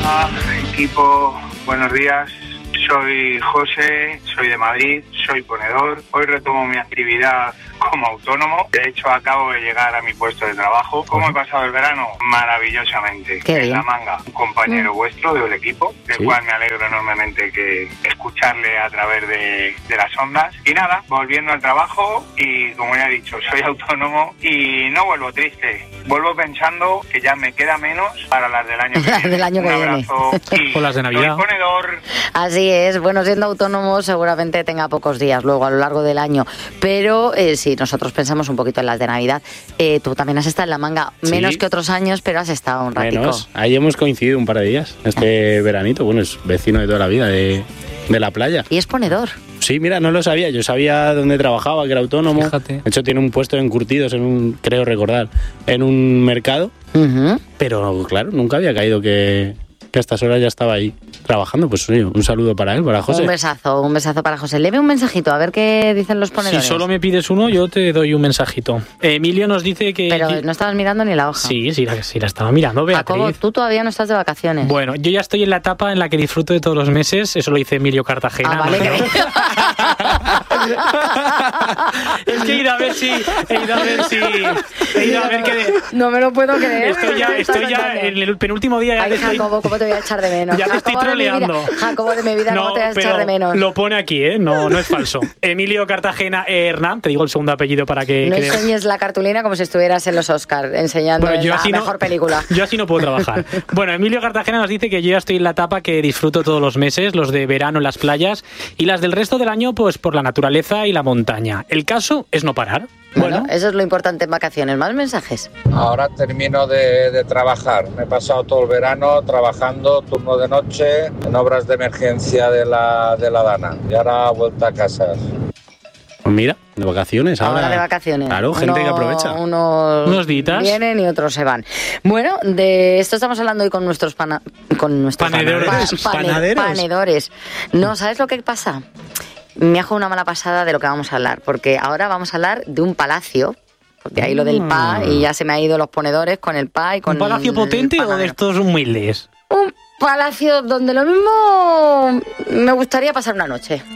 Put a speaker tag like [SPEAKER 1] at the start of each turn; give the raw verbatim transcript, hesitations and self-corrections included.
[SPEAKER 1] Hola, equipo, buenos días. Soy José, soy de Madrid, soy ponedor. Hoy retomo mi actividad como autónomo. De hecho, acabo de llegar a mi puesto de trabajo. ¿Cómo he pasado el verano? Maravillosamente.
[SPEAKER 2] Qué
[SPEAKER 1] en
[SPEAKER 2] bien.
[SPEAKER 1] La Manga, un compañero mm. vuestro del equipo, del
[SPEAKER 3] ¿Sí?
[SPEAKER 1] cual me alegro enormemente que escucharle a través de, de las ondas. Y nada, volviendo al trabajo y, como ya he dicho, soy autónomo y no vuelvo triste. Vuelvo pensando que ya me queda menos para las del año que viene.
[SPEAKER 2] del año que
[SPEAKER 1] un
[SPEAKER 2] viene.
[SPEAKER 1] abrazo y
[SPEAKER 3] O las de Navidad.
[SPEAKER 1] soy ponedor.
[SPEAKER 2] Así es, bueno, siendo autónomo seguramente tenga pocos días luego a lo largo del año, pero eh, sí, nosotros pensamos un poquito en las de Navidad. Eh, tú también has estado en La Manga, menos
[SPEAKER 3] Sí.
[SPEAKER 2] que otros años, pero has estado un ratico.
[SPEAKER 3] Menos. Ahí hemos coincidido un par de días, este veranito. Bueno, es vecino de toda la vida de, de la playa.
[SPEAKER 2] Y es ponedor.
[SPEAKER 3] Sí, mira, no lo sabía. Yo sabía dónde trabajaba, que era autónomo.
[SPEAKER 4] Fíjate.
[SPEAKER 3] De hecho, tiene un puesto en curtidos, en un, creo recordar, en un mercado.
[SPEAKER 2] Uh-huh.
[SPEAKER 3] Pero claro, nunca había caído que, que a estas horas ya estaba ahí trabajando. Pues oye, un saludo para él, para José.
[SPEAKER 2] Un besazo, un besazo para José. Leve un mensajito, a ver qué dicen los ponedores.
[SPEAKER 4] Si solo me pides uno, yo te doy un mensajito. Emilio nos dice que...
[SPEAKER 2] Pero no estabas mirando ni la hoja.
[SPEAKER 4] Sí, sí la, sí, la estaba mirando, Beatriz.
[SPEAKER 2] Jacobo, tú todavía no estás de vacaciones.
[SPEAKER 4] Bueno, yo ya estoy en la etapa en la que disfruto de todos los meses. Eso lo dice Emilio Cartagena.
[SPEAKER 2] Ah, vale,
[SPEAKER 4] ¿no?
[SPEAKER 2] que...
[SPEAKER 4] Es que he ido a ver si... He ido a ver si... He ido a ver que...
[SPEAKER 2] No me lo puedo creer.
[SPEAKER 4] Estoy ya, estoy ya en el penúltimo día.
[SPEAKER 2] Ay,
[SPEAKER 4] ya estoy...
[SPEAKER 2] Jacobo, ¿cómo te voy a echar de menos?
[SPEAKER 4] Ya te estoy
[SPEAKER 2] Jacobo de mi vida-
[SPEAKER 4] troleando.
[SPEAKER 2] Jacobo de mi vida, ¿cómo
[SPEAKER 4] No,
[SPEAKER 2] te voy a echar
[SPEAKER 4] pero
[SPEAKER 2] de menos?
[SPEAKER 4] lo pone aquí, ¿eh? No, no es falso. Emilio Cartagena Hernán, te digo el segundo apellido para que...
[SPEAKER 2] No
[SPEAKER 4] que-
[SPEAKER 2] enseñes la cartulina como si estuvieras en los Oscars enseñando
[SPEAKER 4] Bueno, yo
[SPEAKER 2] la
[SPEAKER 4] así no-
[SPEAKER 2] mejor película.
[SPEAKER 4] Yo así no puedo trabajar. Bueno, Emilio Cartagena nos dice que yo ya estoy en la etapa que disfruto todos los meses, los de verano en las playas, y las del resto del año, pues por la naturaleza y la montaña. El caso es no parar.
[SPEAKER 2] Bueno,
[SPEAKER 4] Bueno,
[SPEAKER 2] eso es lo importante en vacaciones. ¿Más mensajes?
[SPEAKER 5] Ahora termino de, de trabajar. Me he pasado todo el verano trabajando, turno de noche, en obras de emergencia de la, de la Dana. Y ahora vuelta a casa.
[SPEAKER 3] Pues mira, de vacaciones ahora.
[SPEAKER 2] Ahora de vacaciones.
[SPEAKER 3] Claro, gente
[SPEAKER 2] Uno-
[SPEAKER 3] que aprovecha.
[SPEAKER 2] Unos,
[SPEAKER 4] Unos ditas.
[SPEAKER 2] vienen y otros se van. Bueno, de esto estamos hablando hoy con nuestros pana- con nuestros
[SPEAKER 4] Panedores.
[SPEAKER 2] pa- pane-
[SPEAKER 3] Panaderos.
[SPEAKER 2] panedores. No, ¿sabes lo que pasa? Me ha jugado una mala pasada de lo que vamos a hablar, porque ahora vamos a hablar de un palacio. Porque ahí lo del P A y ya se me ha ido los ponedores con el P A y con
[SPEAKER 4] ¿un palacio
[SPEAKER 2] el
[SPEAKER 4] potente o de
[SPEAKER 2] panadero.
[SPEAKER 4] estos humildes?
[SPEAKER 2] Un palacio donde lo mismo me gustaría pasar una noche.